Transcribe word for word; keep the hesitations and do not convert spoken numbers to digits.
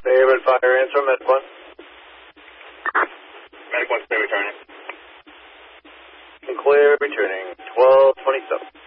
Favorite fire answer, Medic one. Medic one, stay returning. Clear, returning, twelve twenty-seven.